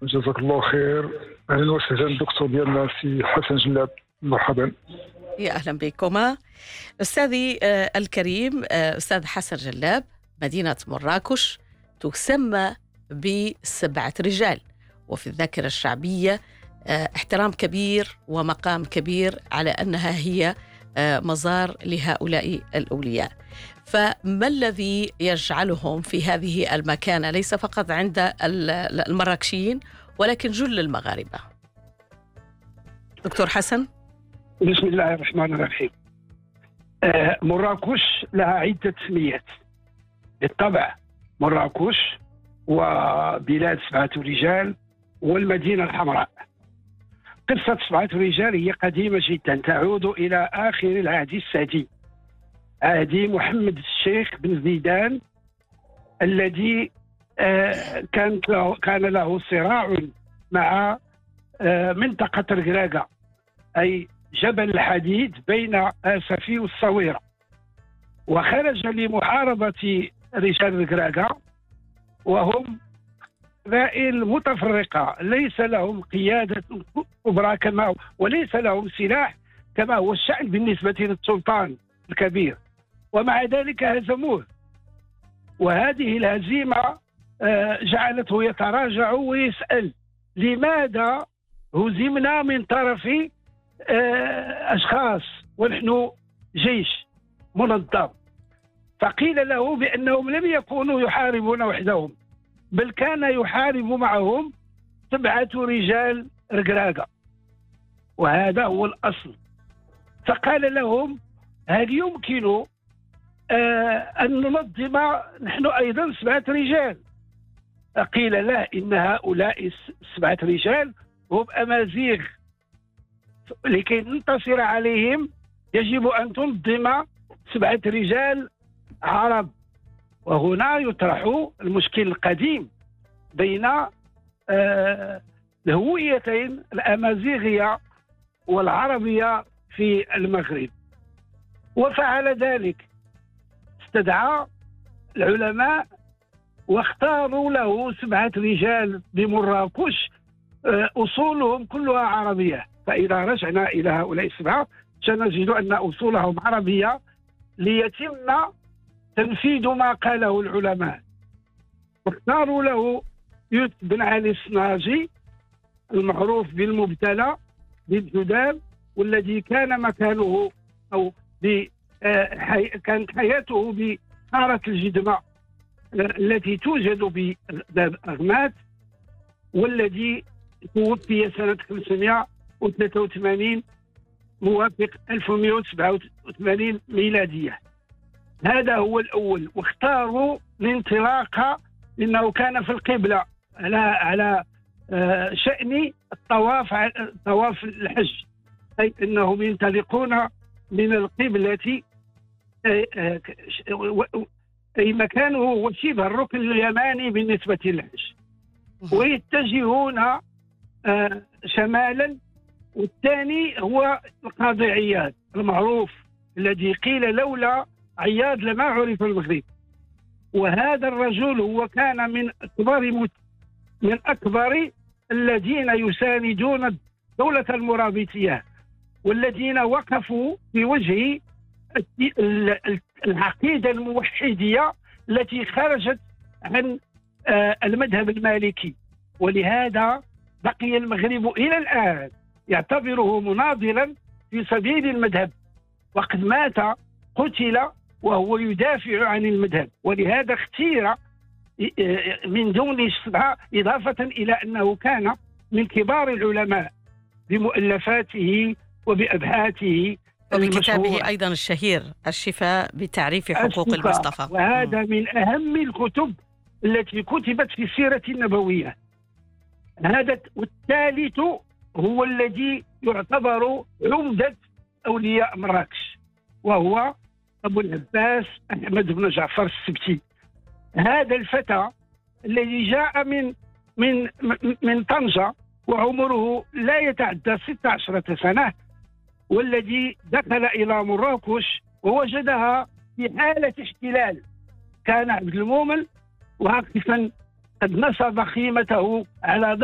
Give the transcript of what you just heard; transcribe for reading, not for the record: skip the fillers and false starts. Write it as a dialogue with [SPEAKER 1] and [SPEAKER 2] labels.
[SPEAKER 1] جزاك الله خير. اهلا وسهلا الدكتور ديالنا سي حسن جلاب، مرحبا.
[SPEAKER 2] يا أهلا بكما أستاذي الكريم. أستاذ حسن جلاب، مدينة مراكش تسمى ب7 رجال، وفي الذاكرة الشعبية احترام كبير ومقام كبير على أنها هي مزار لهؤلاء الأولياء. فما الذي يجعلهم في هذه المكانة ليس فقط عند المراكشيين ولكن جل المغاربة؟ دكتور حسن.
[SPEAKER 3] بسم الله الرحمن الرحيم. مراكش لها عدة تسميات بالطبع. مراكش وبلاد 7 رجال والمدينة الحمراء. قصة 7 رجال هي قديمة جدا، تعود إلى آخر العهد السادي، عهد محمد الشيخ بن زيدان، الذي كان له صراع مع منطقة رقراقة، أي جبل الحديد بين آسفي والصويرة، وخرج لمحاربة رجال رقراقة، وهم قبائل متفرقة ليس لهم قيادة كبرى كما، وليس لهم سلاح كما هو الشأن بالنسبة للسلطان الكبير، ومع ذلك هزموه. وهذه الهزيمة جعلته يتراجع ويسأل: لماذا هزمنا من طرف أشخاص ونحن جيش منظم؟ فقيل له بأنهم لم يكونوا يحاربون وحدهم، بل كان يحارب معهم 7 رجال رقراقة، وهذا هو الأصل. فقال لهم: هل يمكن أن ننظم نحن أيضا 7 رجال؟ قيل له: إن هؤلاء 7 رجال هم أمازيغ، لكي ننتصر عليهم يجب أن تنظم 7 رجال عرب. وهنا يطرح المشكل القديم بين الهويتين الأمازيغية والعربية في المغرب. وفعل ذلك، استدعى العلماء واختاروا له 7 رجال بمراكش أصولهم كلها عربية. فإذا رجعنا إلى هؤلاء 7 سنجد أن أصولهم عربية، ليتم تنفيذ ما قاله العلماء. واختاروا له يوسف بن علي السناجي المعروف بالمبتلى بالجدام، والذي كان مكانه أو كانت حياته بحارة الجدمة التي توجد بباب أغمات، والذي توفي سنة 583 موافق 1187 ميلادية. هذا هو الأول. واختاروا الانطلاقة لأنه كان في القبلة على شأن طواف الحج، أي أنهم ينطلقون من القبلة، أي مكانه هو شبه الركن اليماني بالنسبة للحج، ويتجهون شمالا. والثاني هو القاضي عياض المعروف، الذي قيل لولا عياض لما عرف المغرب. وهذا الرجل هو كان من أكبر الذين يساندون الدولة المرابطية، والذين وقفوا في وجه العقيدة الموحدية التي خرجت عن المذهب المالكي. ولهذا بقي المغرب إلى الآن يعتبره مناضلا في سبيل المذهب، وقد مات قتل وهو يدافع عن المذهب. ولهذا اختير من دون 7، إضافة إلى أنه كان من كبار العلماء بمؤلفاته وبأبحاثه
[SPEAKER 2] وبكتابه أيضا الشهير الشفاء بتعريف حقوق المصطفى،
[SPEAKER 3] وهذا من أهم الكتب التي كتبت في السيرة النبوية. هذا. والثالث هو الذي يعتبر عمدة أولياء مراكش، وهو أبو العباس أحمد بن جعفر السبتي. هذا الفتى الذي جاء من طنجة وعمره لا يتعدى 16 سنة، والذي دخل إلى مراكش ووجدها في حالة احتلال. كان عبد المؤمن واقفا قد نصب خيمته على